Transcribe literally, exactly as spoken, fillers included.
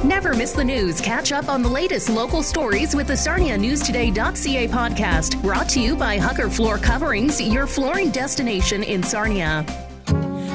Never miss the news. Catch up on the latest local stories with the Sarnia News Today dot C A podcast, brought to you by Hucker Floor Coverings, your flooring destination in Sarnia.